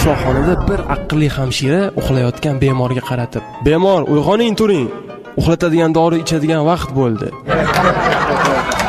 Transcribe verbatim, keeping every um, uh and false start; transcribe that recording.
qishloqxonada bir aqlli hamshira uxlayotgan bemorga qaratib: "Bemor, uyg'oning, turing. Uxlatadigan dori ichadigan vaqt bo'ldi."